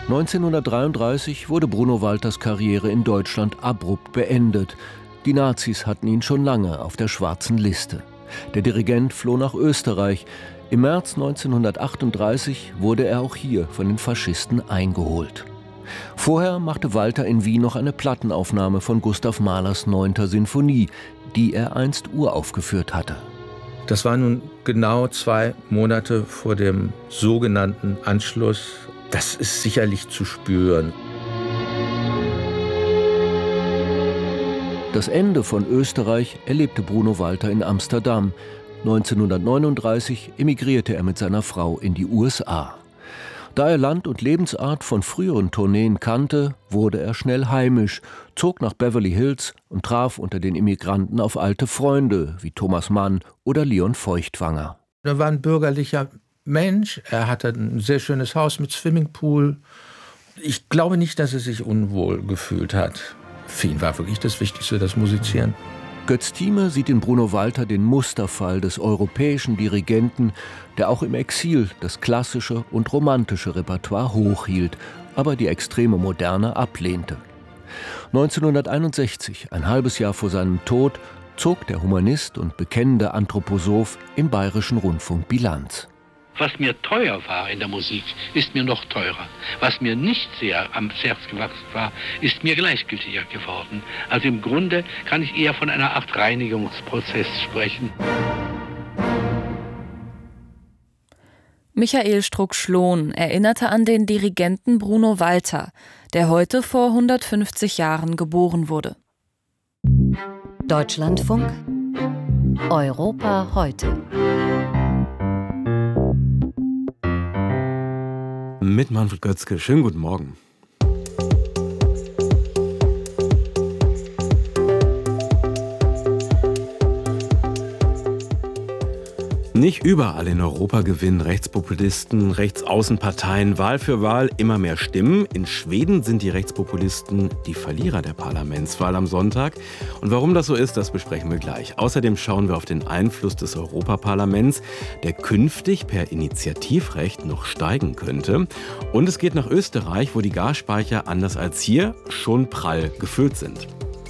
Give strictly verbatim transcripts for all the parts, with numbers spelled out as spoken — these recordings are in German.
neunzehnhundertdreiunddreißig wurde Bruno Walters Karriere in Deutschland abrupt beendet. Die Nazis hatten ihn schon lange auf der schwarzen Liste. Der Dirigent floh nach Österreich. Im März neunzehnhundertachtunddreißig wurde er auch hier von den Faschisten eingeholt. Vorher machte Walter in Wien noch eine Plattenaufnahme von Gustav Mahlers neunter Sinfonie, die er einst uraufgeführt hatte. Das war nun genau zwei Monate vor dem sogenannten Anschluss. Das ist sicherlich zu spüren. Das Ende von Österreich erlebte Bruno Walter in Amsterdam. neunzehnhundertneununddreißig emigrierte er mit seiner Frau in die U S A. Da er Land und Lebensart von früheren Tourneen kannte, wurde er schnell heimisch, zog nach Beverly Hills und traf unter den Immigranten auf alte Freunde wie Thomas Mann oder Leon Feuchtwanger. Er war ein bürgerlicher Mensch, er hatte ein sehr schönes Haus mit Swimmingpool. Ich glaube nicht, dass er sich unwohl gefühlt hat. Für ihn war wirklich das Wichtigste das Musizieren. Götz Thieme sieht in Bruno Walter den Musterfall des europäischen Dirigenten, der auch im Exil das klassische und romantische Repertoire hochhielt, aber die extreme Moderne ablehnte. neunzehnhunderteinundsechzig, ein halbes Jahr vor seinem Tod, zog der Humanist und bekennende Anthroposoph im Bayerischen Rundfunk Bilanz. Was mir teuer war in der Musik, ist mir noch teurer. Was mir nicht sehr am Herz gewachsen war, ist mir gleichgültiger geworden. Also im Grunde kann ich eher von einer Art Reinigungsprozess sprechen. Michael Strunk-Schlohn erinnerte an den Dirigenten Bruno Walter, der heute vor hundertfünfzig Jahren geboren wurde. Deutschlandfunk Europa heute. Mit Manfred Götzke. Schönen guten Morgen. Nicht überall in Europa gewinnen Rechtspopulisten, Rechtsaußenparteien Wahl für Wahl immer mehr Stimmen. In Schweden sind die Rechtspopulisten die Verlierer der Parlamentswahl am Sonntag. Und warum das so ist, das besprechen wir gleich. Außerdem schauen wir auf den Einfluss des Europaparlaments, der künftig per Initiativrecht noch steigen könnte. Und es geht nach Österreich, wo die Gasspeicher anders als hier schon prall gefüllt sind.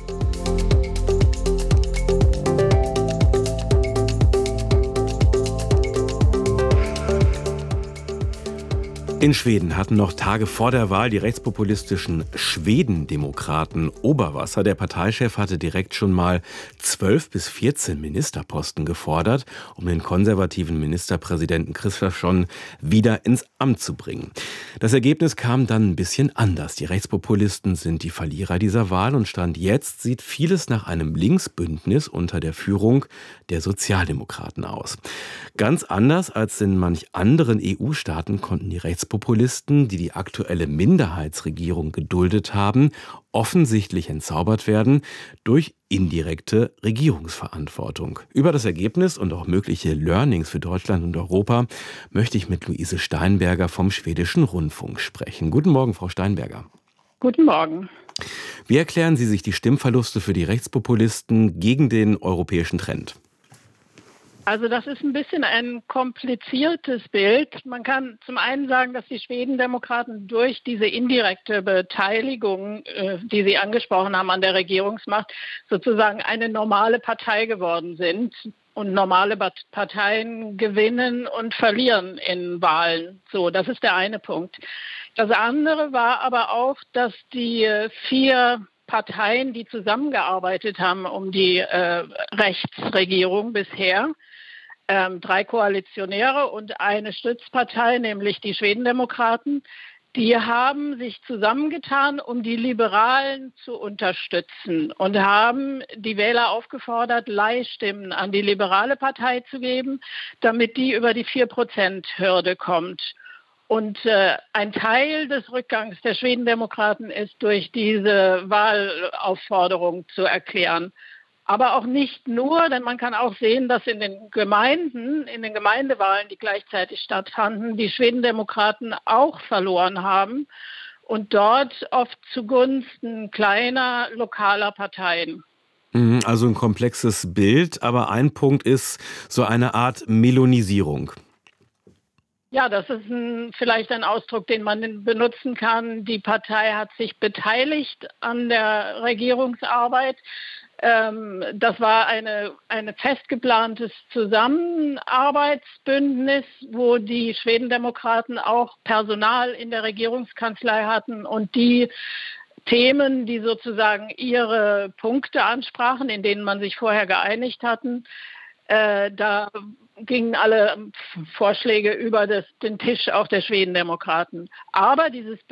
In Schweden hatten noch Tage vor der Wahl die rechtspopulistischen Schwedendemokraten Oberwasser. Der Parteichef hatte direkt schon mal zwölf bis vierzehn Ministerposten gefordert, um den konservativen Ministerpräsidenten Kristersson wieder ins Amt zu bringen. Das Ergebnis kam dann ein bisschen anders. Die Rechtspopulisten sind die Verlierer dieser Wahl und Stand jetzt sieht vieles nach einem Linksbündnis unter der Führung der Sozialdemokraten aus. Ganz anders als in manch anderen E U-Staaten konnten die Rechtspopulisten Populisten, die die aktuelle Minderheitsregierung geduldet haben, offensichtlich entzaubert werden durch indirekte Regierungsverantwortung. Über das Ergebnis und auch mögliche Learnings für Deutschland und Europa möchte ich mit Luise Steinberger vom Schwedischen Rundfunk sprechen. Guten Morgen, Frau Steinberger. Guten Morgen. Wie erklären Sie sich die Stimmverluste für die Rechtspopulisten gegen den europäischen Trend? Also das ist ein bisschen ein kompliziertes Bild. Man kann zum einen sagen, dass die Schwedendemokraten durch diese indirekte Beteiligung, äh, die Sie angesprochen haben, an der Regierungsmacht, sozusagen eine normale Partei geworden sind. Und normale Parteien gewinnen und verlieren in Wahlen. So, das ist der eine Punkt. Das andere war aber auch, dass die vier Parteien, die zusammengearbeitet haben um die äh, Rechtsregierung bisher, ähm, drei Koalitionäre und eine Stützpartei, nämlich die Schwedendemokraten, die haben sich zusammengetan, um die Liberalen zu unterstützen und haben die Wähler aufgefordert, Leihstimmen an die liberale Partei zu geben, damit die über die vier Prozent Hürde kommt. Und äh, ein Teil des Rückgangs der Schwedendemokraten ist durch diese Wahlaufforderung zu erklären. Aber auch nicht nur, denn man kann auch sehen, dass in den Gemeinden, in den Gemeindewahlen, die gleichzeitig stattfanden, die Schwedendemokraten auch verloren haben und dort oft zugunsten kleiner, lokaler Parteien. Also ein komplexes Bild, aber ein Punkt ist so eine Art Melonisierung. Ja, das ist ein, vielleicht ein Ausdruck, den man benutzen kann. Die Partei hat sich beteiligt an der Regierungsarbeit. Ähm, das war eine, eine fest geplantes Zusammenarbeitsbündnis, wo die Schwedendemokraten auch Personal in der Regierungskanzlei hatten und die Themen, die sozusagen ihre Punkte ansprachen, in denen man sich vorher geeinigt hatten, äh, da gingen alle Vorschläge über das, den Tisch auch der Schwedendemokraten. Aber dieses